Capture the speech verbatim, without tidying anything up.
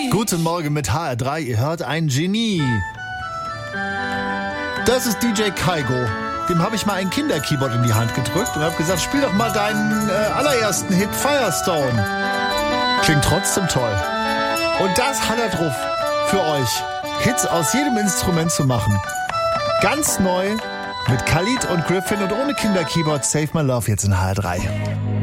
Guten Morgen mit H R drei, ihr hört ein Genie. Das ist D J Kaigo. Dem habe ich mal ein Kinderkeyboard in die Hand gedrückt und habe gesagt, spiel doch mal deinen äh, allerersten Hit Firestone. Klingt trotzdem toll. Und das hat er drauf, für euch Hits aus jedem Instrument zu machen. Ganz neu mit Khalid und Griffin und ohne Kinderkeyboard. Save My Love jetzt in H R drei.